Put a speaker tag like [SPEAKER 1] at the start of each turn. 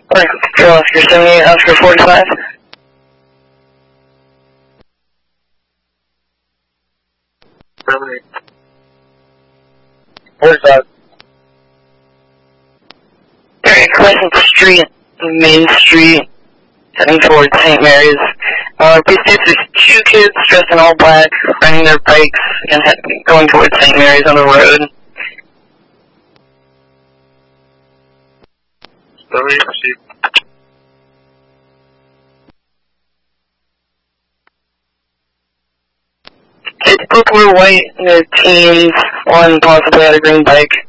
[SPEAKER 1] Control Oscar 78, Oscar 45.
[SPEAKER 2] Where's that?
[SPEAKER 1] Alright, Crescent Street, Main Street, heading towards St. Mary's. There's two kids dressed in all black, riding their bikes, and going towards St. Mary's on the road. Kids both were white in their teens, one possibly had a green bike.